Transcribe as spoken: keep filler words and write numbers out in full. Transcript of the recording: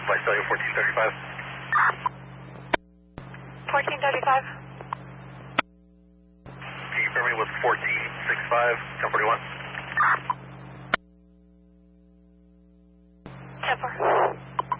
Visalia fourteen thirty-five. fourteen thirty-five. Can you confirm me with fourteen sixty-five, ten forty-one? ten four.